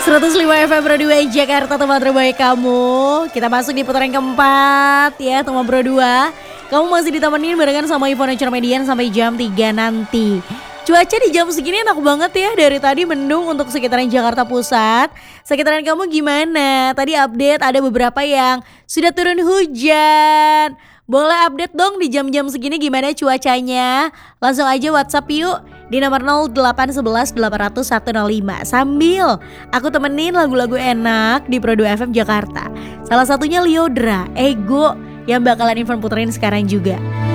105 FM Pro 2 Jakarta, teman terbaik kamu. Kita masuk di putaran keempat ya teman Pro 2. Kamu masih ditemenin barengan sama Ivona Cermedian sampai jam 3 nanti. Cuaca di jam segini enak banget ya. Dari tadi mendung untuk sekitaran Jakarta Pusat. Sekitaran kamu gimana? Tadi update ada beberapa yang sudah turun hujan. Boleh update dong di jam-jam segini gimana cuacanya? Langsung aja WhatsApp yuk di nomor 0811 800 105. Sambil aku temenin lagu-lagu enak di Pro 2 FM Jakarta. Salah satunya Lyodra, Ego, yang bakalan Ivan puterin sekarang juga.